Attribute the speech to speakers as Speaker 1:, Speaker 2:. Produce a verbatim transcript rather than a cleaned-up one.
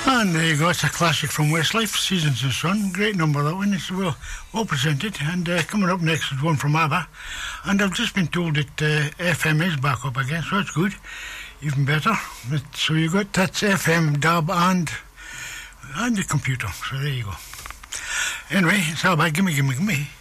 Speaker 1: And there you go, it's a classic from Westlife, Seasons of Sun. Great number, that one. It's well, well presented. And uh, coming up next is one from ABBA. And I've just been told that uh, F M is back up again, so that's good. Even better. But, so you got that's F M, D A B, and, and the computer. So there you go. Anyway, it's ABBA. Gimme, gimme, gimme.